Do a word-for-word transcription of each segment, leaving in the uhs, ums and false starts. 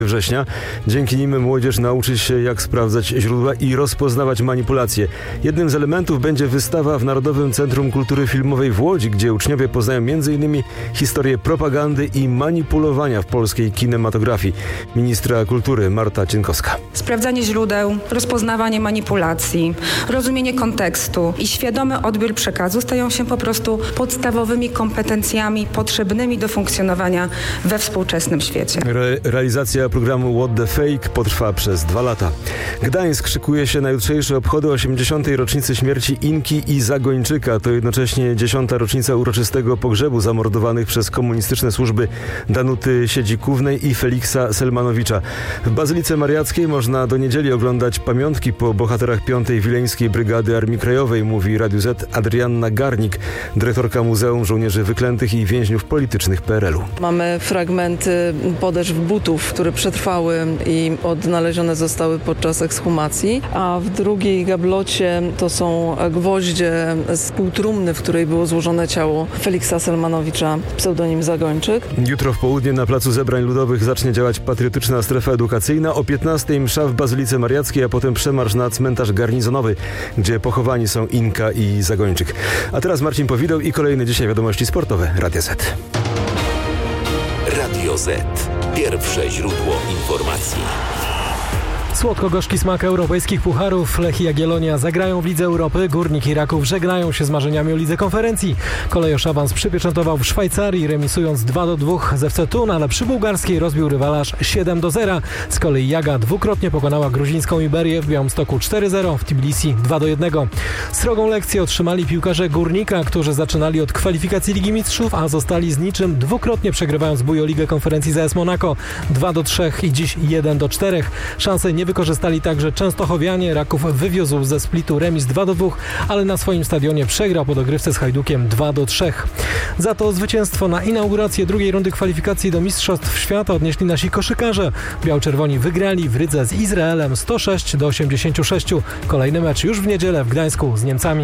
września. Dzięki nim młodzież nauczy się, jak sprawdzać źródła i rozpoznawać manipulacje. Jednym z elementów będzie wystawa w Narodowym Centrum Kultury Filmowej w Łodzi, gdzie uczniowie poznają m in historię propagandy i manipulowania w polskiej kinematografii. Ministra kultury Marta Cienkowska. Sprawdzanie źródeł, rozpoznawanie manipulacji, rozumienie kontekstu i świadomy odbiór przekazu stają się po prostu podstawowymi kompetencjami potrzebnymi do funkcjonowania we współczesnym świecie. Re- realizacja programu What the Fake potrwa przez dwa lata. Gdańsk szykuje się na jutrzejsze obchody osiemdziesiątej rocznicy śmierci Inki i Zagończyka. To jednocześnie dziesiąta rocznica uroczystego pogrzebu zamordowanych przez komunistyczne służby Danuty Siedzikównej i Feliksa Selmanowicza. W Bazylice Mariackiej można do niedzieli oglądać pamiątki po bohaterach piątej Wileńskiej Brygady Armii Krajowej, mówi Radiu Z Adrianna Garnik, dyrektorka Muzeum Żołnierzy Wyklętych i Więźniów Politycznych P R L u. Mamy fragmenty podeszw butów, które przetrwały i odnalezione zostały podczas ekshumacji, a w drugiej gablocie to są gwoździe z półtrumny, w której było złożone ciało Feliksa Selmanowicza, pseudonim Zagończyk. Jutro w południe na Placu Zebrań Ludowych zacznie działać patriotyczna strefa edukacyjna. O piętnastej msza w Bazylice Mariackiej, a potem przemarsz na cmentarz garnizonowy, gdzie pochowani są Inka i Zagończyk. A teraz Marcin Powideł i kolejne dzisiaj wiadomości sportowe Radia Z. Radio Z. Pierwsze źródło informacji. Słodko-gorzki smak europejskich pucharów. Lech i Jagiellonia zagrają w Lidze Europy. Górnik i Raków żegnają się z marzeniami o Lidze Konferencji. Kolejorz awans przypieczętował w Szwajcarii, remisując dwa do dwóch z F C Thun, ale przy bułgarskiej rozbił rywalaż siedem do zera. Z kolei Jaga dwukrotnie pokonała gruzińską Iberię w Białymstoku cztery zero, w Tbilisi dwa do jednego. Srogą lekcję otrzymali piłkarze Górnika, którzy zaczynali od kwalifikacji Ligi Mistrzów, a zostali z niczym, dwukrotnie przegrywając Bujo Ligę Konferencji z A S Monaco dwa do trzech i dziś jeden do czterech. Szanse nie wykorzystali także Częstochowianie. Raków wywiózł ze Splitu remis dwa do dwóch, ale na swoim stadionie przegrał po dogrywce z Hajdukiem dwa do trzech. Za to zwycięstwo na inaugurację drugiej rundy kwalifikacji do Mistrzostw Świata odnieśli nasi koszykarze. Biał-czerwoni wygrali w Rydze z Izraelem sto sześć do osiemdziesięciu sześciu. Kolejny mecz już w niedzielę w Gdańsku z Niemcami.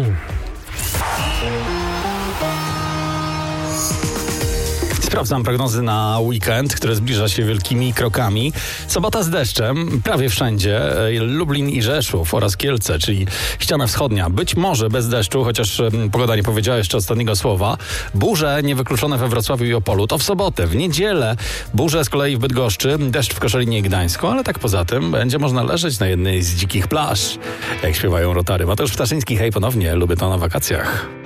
Sprawdzam prognozy na weekend, który zbliża się wielkimi krokami. Sobota z deszczem, prawie wszędzie. Lublin i Rzeszów oraz Kielce, czyli ściana wschodnia. Być może bez deszczu, chociaż pogoda nie powiedziała jeszcze ostatniego słowa. Burze niewykluczone we Wrocławiu i Opolu. To w sobotę. W niedzielę burze z kolei w Bydgoszczy, deszcz w Koszalinie i Gdańsku, ale tak poza tym będzie można leżeć na jednej z dzikich plaż, jak śpiewają Rotary. Mateusz Ptaszyński, hej ponownie, lubię to na wakacjach.